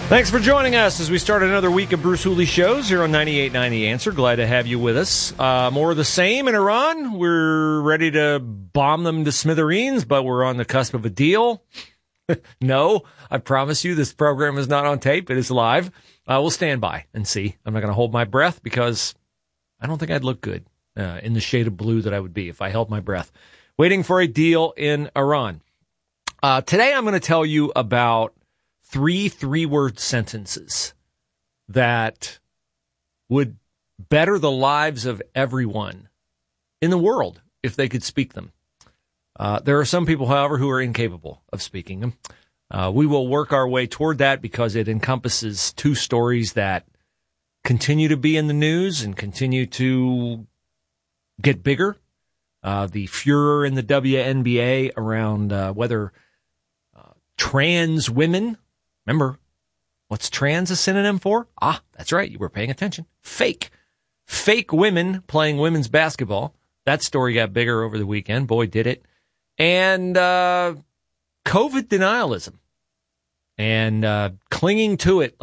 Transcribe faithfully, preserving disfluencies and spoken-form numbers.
Thanks for joining us as we start another week of Bruce Hooley shows here on ninety-eight point nine The Answer. Glad to have you with us. Uh, more of the same in Iran. We're ready to bomb them to smithereens, but we're on the cusp of a deal. No, I promise you this program is not on tape. It is live. Uh, we'll stand by and see. I'm not going to hold my breath because I don't think I'd look good uh, in the shade of blue that I would be if I held my breath. Waiting for a deal in Iran. Uh, today I'm going to tell you about three three-word sentences that would better the lives of everyone in the world if they could speak them. Uh, there are some people, however, who are incapable of speaking them. Uh, we will work our way toward that because it encompasses two stories that continue to be in the news and continue to get bigger. Uh, the furor in the W N B A around uh, whether uh, trans women, remember, what's trans a synonym for? Ah, that's right. You were paying attention. Fake. Fake women playing women's basketball. That story got bigger over the weekend. Boy, did it. And uh, COVID denialism and uh, clinging to it